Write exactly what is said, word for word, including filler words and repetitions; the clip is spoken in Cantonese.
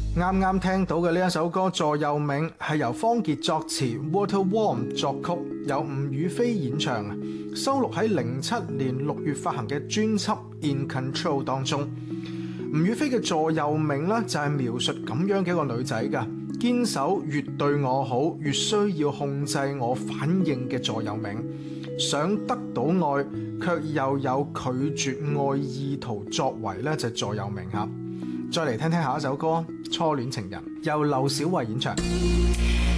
啱啱聽到嘅呢一首歌《座右銘》係由方傑作詞 ，Walter Warm 作曲，由吳雨霏演唱，收錄喺零七年六月發行嘅專輯《In Control》當中。吳雨霏嘅座右銘咧就係描述咁樣嘅一個女仔噶，堅守越對我好，越需要控制我反應嘅座右銘。想得到愛，卻又有拒絕愛意圖作為咧，就係座右銘吓。再嚟聽聽下一首歌《初戀情人》，由劉小慧演唱。